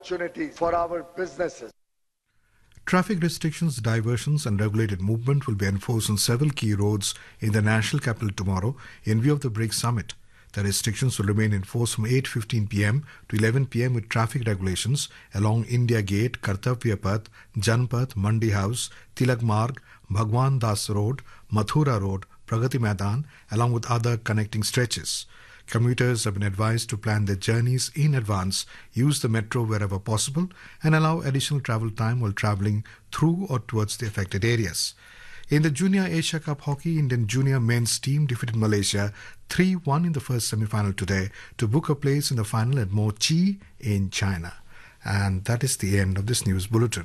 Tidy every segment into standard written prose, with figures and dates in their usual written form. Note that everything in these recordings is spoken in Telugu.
opportunity for our businesses. Traffic restrictions, diversions and regulated movement will be enforced on several key roads in the national capital tomorrow in view of the BRICS summit. The restrictions will remain in force from 8:15 p.m. to 11 p.m. with traffic regulations along India Gate, Kartavya Path, Janpath, Mandi House, Tilak Marg, Bhagwan Das Road, Mathura Road, Pragati Maidan, along with other connecting stretches. Commuters have been advised to plan their journeys in advance, use the metro wherever possible, and allow additional travel time while travelling through or towards the affected areas. In the Junior Asia Cup Hockey, Indian junior men's team defeated Malaysia 3-1 in the first semi-final today to book a place in the final at Mochi in China. And that is the end of this news bulletin.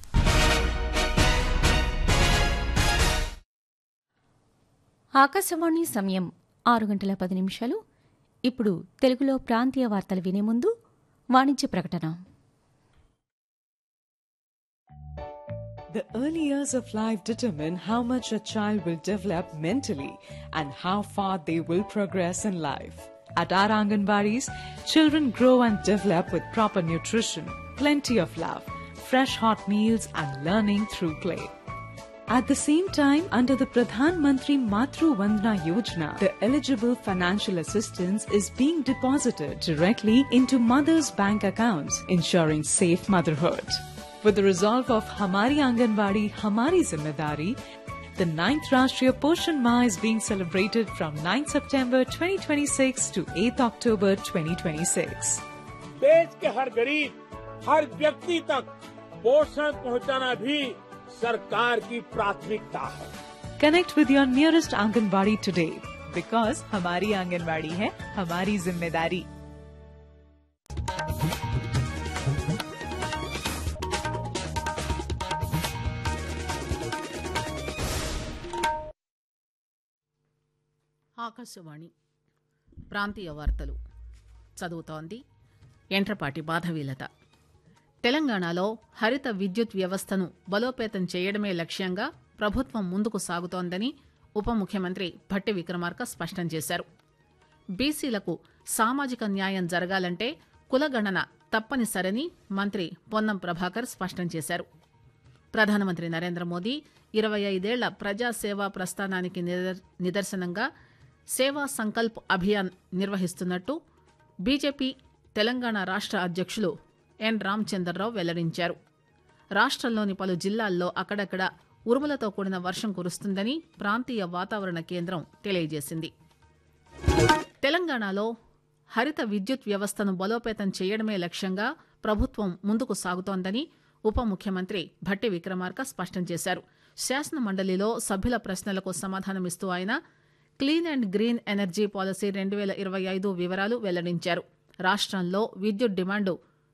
Akashvani సమయం 6:10 ఇప్పుడు తెలుగులో ప్రాంతీయ వార్తలు వినే ముందు వాణిజ్య ప్రకటన. The early years of life determine how much a child will develop mentally and how far they will progress in life. At our Anganwadis, children grow and develop with proper nutrition, plenty of love, fresh hot meals and learning through play. At the same time, under the Pradhan Mantri Matru Vandana Yojana, the eligible financial assistance is being deposited directly into mothers' bank accounts, ensuring safe motherhood. With the resolve of Hamari Anganwadi, Hamari Zimmedari, the 9th Rashtriya Poshan Ma is being celebrated from 9th September 2026 to 8th October 2026. देश के हर गरीब, हर व्यक्ति तक पोषण पहुंचाना भी सरकार की प्राथमिकता है. Connect with your nearest Anganwadi today because हमारी आंगनवाड़ी है हमारी जिम्मेदारी. ఆకాశవాణి ప్రాంతీయ వార్తలు చదువుతోంది ఎంట్రపాటి బాధవీలత. తెలంగాణలో హరిత విద్యుత్ వ్యవస్థను బలోపేతం చేయడమే లక్ష్యంగా ప్రభుత్వం ముందుకు సాగుతోందని ఉప ముఖ్యమంత్రి భట్టి విక్రమార్క స్పష్టం చేశారు. బీసీలకు సామాజిక న్యాయం జరగాలంటే కులగణన తప్పనిసరని మంత్రి పొన్నం ప్రభాకర్ స్పష్టం చేశారు. ప్రధానమంత్రి నరేంద్ర మోదీ 25 ఏళ్ల ప్రజాసేవా ప్రస్థానానికి నిదర్శనంగా సేవా సంకల్ప్ అభియాన్ నిర్వహిస్తున్నట్టు బీజేపీ తెలంగాణ రాష్ట్ర అధ్యక్షులు ఎన్ రామచంద్రరావు వెల్లడించారు. రాష్ట్రంలోని పలు జిల్లాల్లో అక్కడక్కడ ఉరుములతో కూడిన వర్షం కురుస్తుందని ప్రాంతీయ వాతావరణ కేంద్రం తెలియజేసింది. తెలంగాణలో హరిత విద్యుత్ వ్యవస్థను బలోపేతం చేయడమే లక్ష్యంగా ప్రభుత్వం ముందుకు సాగుతోందని ఉప ముఖ్యమంత్రి భట్టి విక్రమార్క స్పష్టం చేశారు. శాసన మండలిలో సభ్యుల ప్రశ్నలకు సమాధానమిస్తూ ఆయన clean and green energy policy 2025 వివరాలు వెల్లడించారు. రాష్ట్రంలో విద్యుత్ డిమాండు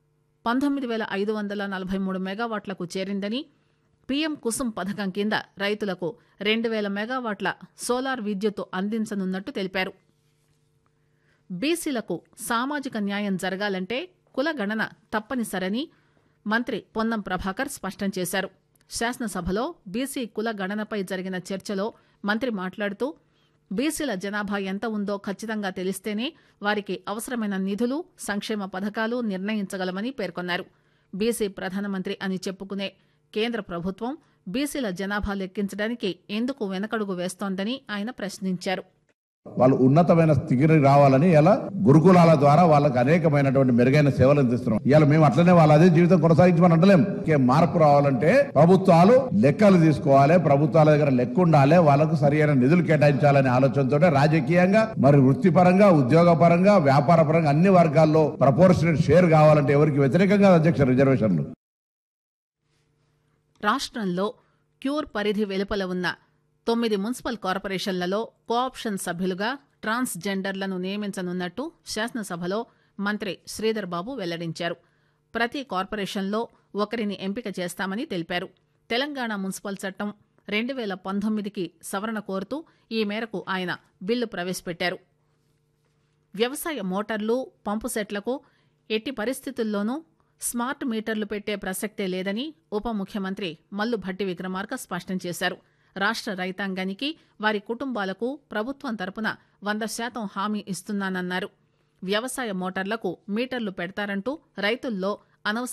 19,543 మెగావాట్లకు చేరిందని, పీఎం కుసుమ్ పథకం కింద రైతులకు 2,000 మెగావాట్ల సోలార్ విద్యుత్ అందించనున్నట్టు తెలిపారు. బీసీలకు సామాజిక న్యాయం జరగాలంటే కులగణన తప్పనిసరని మంత్రి పొన్నం ప్రభాకర్ స్పష్టం చేశారు. శాసనసభలో బీసీ కుల గణనపై జరిగిన చర్చలో మంత్రి మాట్లాడుతూ బీసీల జనాభా ఎంత ఉందో ఖచ్చితంగా తెలిస్తేనే వారికి అవసరమైన నిధులు, సంక్షేమ పథకాలు నిర్ణయించగలమని పేర్కొన్నారు. బీసీ ప్రధానమంత్రి అని చెప్పుకునే కేంద్ర ప్రభుత్వం బీసీల జనాభా లెక్కించడానికి ఎందుకు వెనకడుగు వేస్తోందని ఆయన ప్రశ్నించారు. వాళ్ళు ఉన్నతమైన స్థితికి రావాలని ఇలా గురుకులాల ద్వారా వాళ్ళకి అనేకమైనటువంటి మెరుగైన సేవలు అందిస్తున్నాం. ఇలా మేము అట్లనే వాళ్ళ అదే జీవితం కొనసాగించమని అంటలేం. మార్పు రావాలంటే ప్రభుత్వాలు లెక్కలు తీసుకోవాలి, ప్రభుత్వాల దగ్గర లెక్క ఉండాలి, వాళ్ళకు సరైన నిధులు కేటాయించాలనే ఆలోచనతో రాజకీయంగా మరి వృత్తిపరంగా, ఉద్యోగపరంగా, వ్యాపార పరంగా అన్ని వర్గాల్లో ప్రపోర్షనేట్ షేర్ కావాలంటే ఎవరికి వ్యతిరేకంగా అధ్యక్ష రిజర్వేషన్లు. రాష్ట్రంలో క్యూర్ పరిధి వెలుపల ఉన్న 9 మున్సిపల్ కార్పొరేషన్లలో కోఆప్షన్ సభ్యులుగా ట్రాన్స్ జెండర్లను నియమించనున్నట్టు శాసనసభలో మంత్రి శ్రీధర్ బాబు వెల్లడించారు. ప్రతి కార్పొరేషన్లో ఒకరిని ఎంపిక చేస్తామని తెలిపారు. తెలంగాణ మున్సిపల్ చట్టం 2019కి సవరణ కోరుతూ ఈ మేరకు ఆయన బిల్లు ప్రవేశపెట్టారు. వ్యవసాయ మోటార్లు, పంపు సెట్లకు ఎట్టి పరిస్థితుల్లోనూ స్మార్ట్ మీటర్లు పెట్టే ప్రసక్తే లేదని ఉప ముఖ్యమంత్రి మల్లు భట్టి విక్రమార్క స్పష్టం చేశారు. రాష్ట్ర రైతాంగానికి, వారి కుటుంబాలకు ప్రభుత్వం తరపున 100% హామీ ఇస్తున్నానన్నారు. వ్యవసాయ మోటార్లకు మీటర్లు పెడతారంటూ రైతుల్లో అనవసర